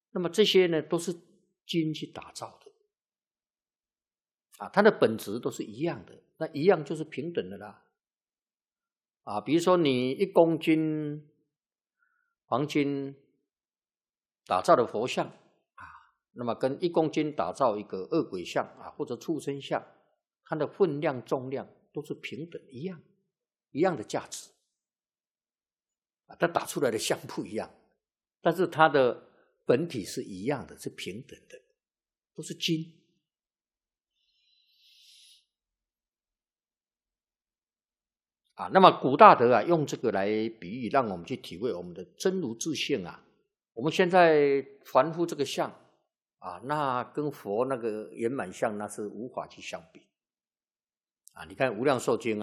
那么这些呢，都是金去打造的它的本质都是一样的，那一样就是平等的啦比如说你1公斤黄金打造的佛像那么跟1公斤打造一个恶鬼像或者畜生像，它的分量重量都是平等一样的价值它打出来的像不一样，但是它的本体是一样的，是平等的，都是金那么古大德用这个来比喻，让我们去体会我们的真如自性我们现在凡夫这个相那跟佛那个圆满相那是无法去相比你看《无量寿经》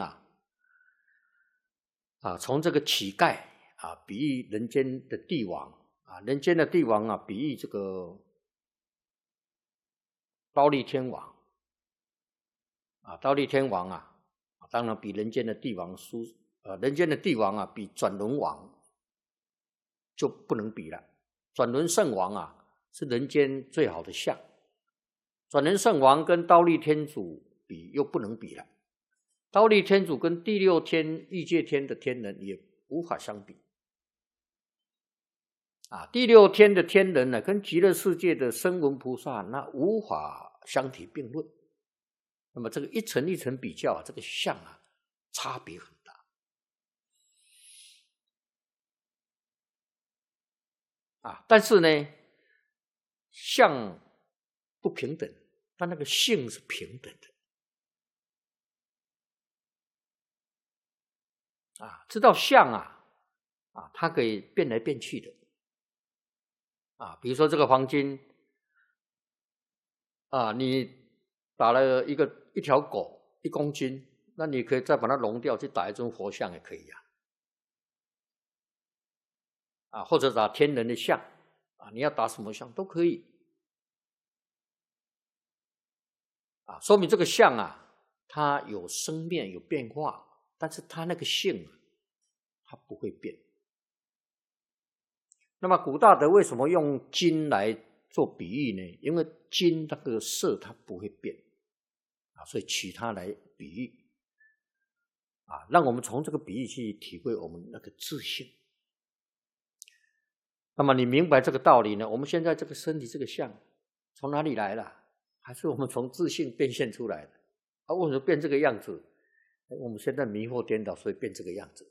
从这个乞丐比喻人间的帝王人间的帝王比喻这个忉利天王忉利天王当然比人间的帝王人间的帝王比转轮王就不能比了。转轮圣王是人间最好的相，转轮圣王跟忉利天主比又不能比了。忉利天主跟第6天欲界天的天人也无法相比第6天的天人呢，跟极乐世界的声闻菩萨那无法相提并论。那么这个一层一层比较这个相差别很大但是呢相不平等，但那个性是平等的知道相它可以变来变去的比如说这个黄金你打了一条狗1公斤，那你可以再把它熔掉去打一尊佛像也可以或者打天人的像你要打什么像都可以说明这个像它有生灭有变化，但是它那个性它不会变。那么古大德为什么用金来做比喻呢？因为金那个色它不会变所以取它来比喻让我们从这个比喻去体会我们那个自性。那么你明白这个道理呢，我们现在这个身体这个相从哪里来的？还是我们从自性变现出来的为什么变这个样子？我们现在迷惑颠倒，所以变这个样子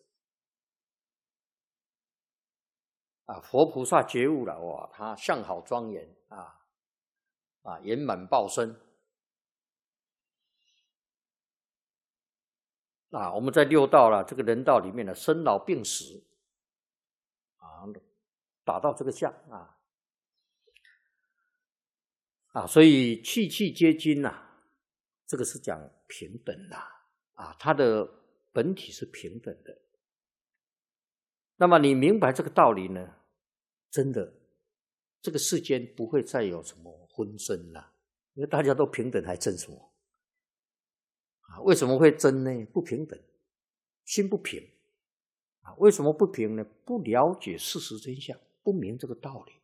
佛菩萨觉悟了哇，他相好庄严圆满报身我们在6道了这个人道里面生老病死达到这个相所以气气皆金这个是讲平等它的本体是平等的。那么你明白这个道理呢，真的这个世间不会再有什么纷争了，因为大家都平等还争什么为什么会争呢？不平等，心不平为什么不平呢？不了解事实真相，不明这个道理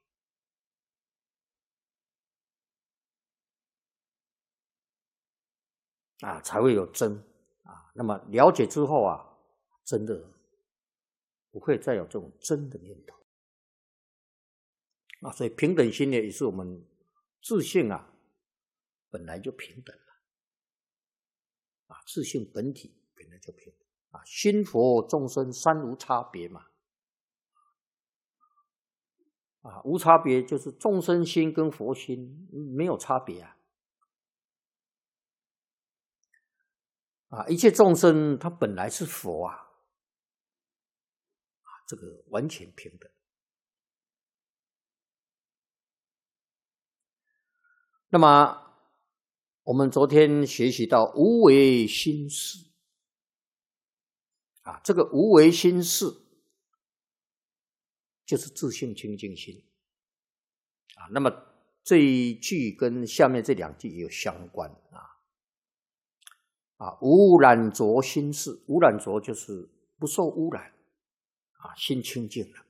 才会有争那么了解之后真的不会再有这种争的念头所以平等心也是我们自性本来就平等了自性本体本来就平等心佛众生三无差别嘛无差别就是众生心跟佛心没有差别一切众生他本来是佛这个完全平等。那么我们昨天学习到无为心事这个无为心事就是自性清净心那么这一句跟下面这2句也有相关无染浊心事，无染浊就是不受污染心清净了